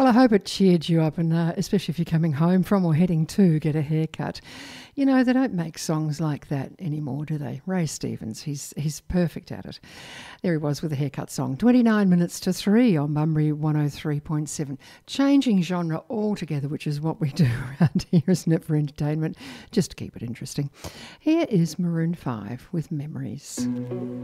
Well, I hope it cheered you up, and especially if you're coming home from or heading to get a haircut. You know, they don't make songs like that anymore, do they? Ray Stevens, he's perfect at it. There he was with a haircut song. 29 minutes to 3 on Bunbury 103.7. Changing genre altogether, which is what we do around here, isn't it, for entertainment? Just to keep it interesting. Here is Maroon 5 with Memories.